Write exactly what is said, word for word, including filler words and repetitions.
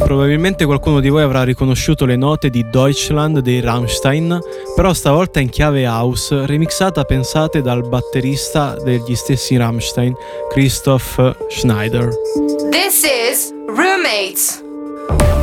probabilmente qualcuno di voi avrà riconosciuto le note di Deutschland dei Rammstein, però stavolta in chiave house, remixata, pensate, dal batterista degli stessi Rammstein, Christoph Schneider. This is Roommates.